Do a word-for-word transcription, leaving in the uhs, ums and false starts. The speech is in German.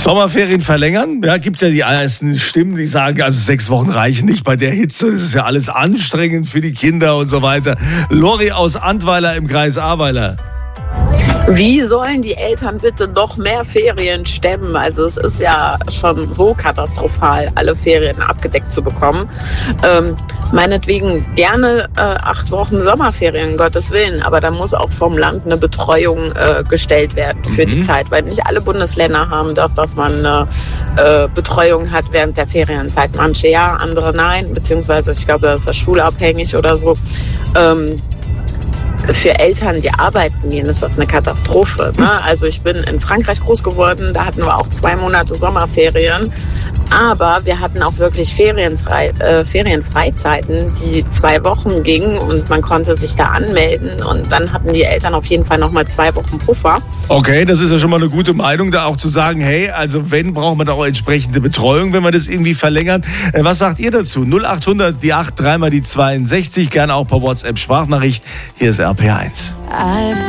Sommerferien verlängern? Ja, gibt ja die ersten Stimmen, die sagen, also sechs Wochen reichen nicht bei der Hitze. Das ist ja alles anstrengend für die Kinder und so weiter. Lori aus Antweiler im Kreis Ahrweiler. Wie sollen die Eltern bitte noch mehr Ferien stemmen? Also es ist ja schon so katastrophal, alle Ferien abgedeckt zu bekommen. Ähm, meinetwegen gerne äh, acht Wochen Sommerferien, um Gottes Willen. Aber da muss auch vom Land eine Betreuung äh, gestellt werden für mhm. die Zeit. Weil nicht alle Bundesländer haben das, dass man eine äh, Betreuung hat während der Ferienzeit. Manche ja, andere nein. Beziehungsweise ich glaube, das ist ja schulabhängig oder so. Ähm, Für Eltern, die arbeiten gehen, ist das eine Katastrophe. Ne? Also ich bin in Frankreich groß geworden, da hatten wir auch zwei Monate Sommerferien. Aber wir hatten auch wirklich Ferienfrei, äh, Ferienfreizeiten, die zwei Wochen gingen und man konnte sich da anmelden. Und dann hatten die Eltern auf jeden Fall nochmal zwei Wochen Puffer. Okay, das ist ja schon mal eine gute Meinung, da auch zu sagen, hey, also wenn, braucht man da auch entsprechende Betreuung, wenn man das irgendwie verlängert. Äh, was sagt ihr dazu? null acht hundert, die acht, dreimal die zweiundsechzig, gerne auch per WhatsApp-Sprachnachricht. Hier ist R P R eins.